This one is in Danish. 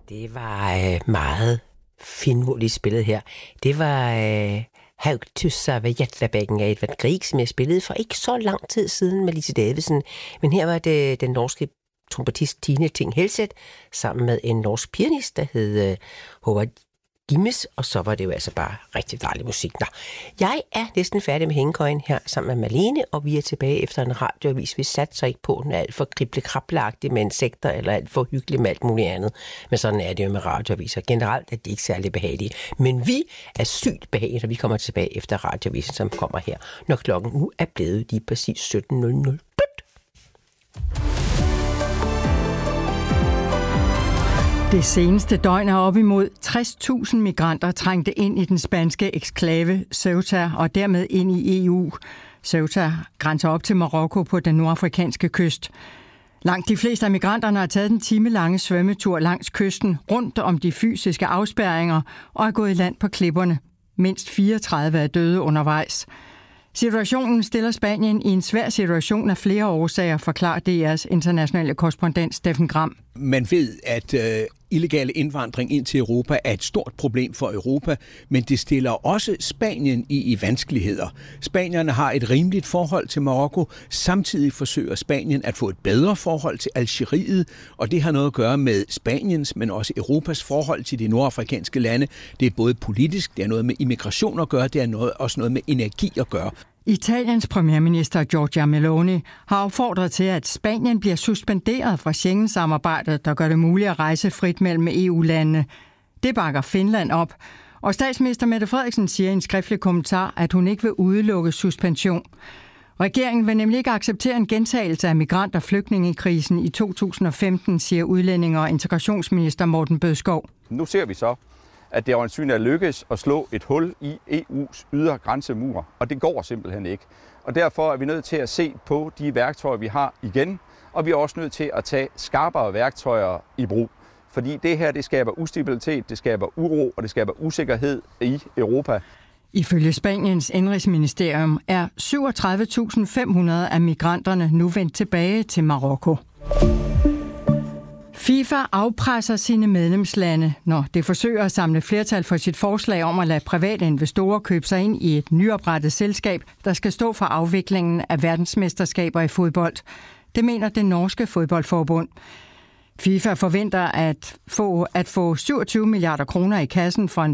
Det var meget finurligt spillet her. Det var Haugtussa ved Jätlabacken af Edvard Grieg, som jeg spillede for ikke så lang tid siden med Lise Davidsen. Men her var det den norske trompetist Tine Ting Helseth sammen med en norsk pianist, der hed Håvard Gimmes, og så var det jo altså bare rigtig dejlig musik. Nå, jeg er næsten færdig med hængekøjen her sammen med Malene, og vi er tilbage efter en radioavis. Vi satser ikke på, den er alt for krible-krableagtig med insekter, eller alt for hyggelig med alt muligt andet. Men sådan er det jo med radioaviser. Generelt er de ikke særlig behagelige. Men vi er sygt behagelige, når vi kommer tilbage efter radioavisen, som kommer her, når klokken nu er blevet lige præcis 17.00. Det seneste døgn er op imod 60.000 migranter trængte ind i den spanske eksklave Ceuta og dermed ind i EU. Ceuta grænser op til Marokko på den nordafrikanske kyst. Langt de fleste af migranterne har taget den timelange svømmetur langs kysten rundt om de fysiske afspærringer og er gået i land på klipperne. Mindst 34 er døde undervejs. Situationen stiller Spanien i en svær situation af flere årsager, forklarer DR's internationale korrespondent Steffen Gram. Man ved, at illegale indvandring ind til Europa er et stort problem for Europa, men det stiller også Spanien i vanskeligheder. Spanierne har et rimeligt forhold til Marokko, samtidig forsøger Spanien at få et bedre forhold til Algeriet, og det har noget at gøre med Spaniens, men også Europas forhold til de nordafrikanske lande. Det er både politisk, det er noget med immigration at gøre, det er også noget med energi at gøre. Italiens premierminister Giorgia Meloni har opfordret til, at Spanien bliver suspenderet fra Schengen-samarbejdet, der gør det muligt at rejse frit mellem EU-landene. Det bakker Finland op. Og statsminister Mette Frederiksen siger i en skriftlig kommentar, at hun ikke vil udelukke suspension. Regeringen vil nemlig ikke acceptere en gentagelse af migrant- og flygtningekrisen i 2015, siger udlændinge- og integrationsminister Morten Bødskov. Nu ser vi så, at det øjensynligt er lykkes at slå et hul i EU's ydre grænsemur, og det går simpelthen ikke. Og derfor er vi nødt til at se på de værktøjer, vi har igen, og vi er også nødt til at tage skarpere værktøjer i brug. Fordi det her, det skaber ustabilitet, det skaber uro, og det skaber usikkerhed i Europa. Ifølge Spaniens indrigsministerium er 37.500 af migranterne nu vendt tilbage til Marokko. FIFA afpresser sine medlemslande, når det forsøger at samle flertal for sit forslag om at lade private investorer købe sig ind i et nyoprettet selskab, der skal stå for afviklingen af verdensmesterskaber i fodbold. Det mener det norske fodboldforbund. FIFA forventer at få 27 milliarder kroner i kassen for en